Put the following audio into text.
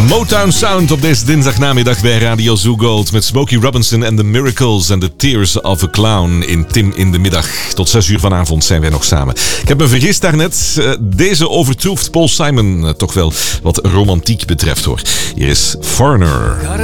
Motown Sound op deze dinsdagnamiddag bij Radio Zoo Gold met Smokey Robinson en The Miracles en The Tears of a Clown in Tim in de Middag. Tot 6 uur vanavond zijn wij nog samen. Ik heb me vergist daarnet. Deze overtroeft Paul Simon toch wel wat romantiek betreft hoor. Hier is Foreigner.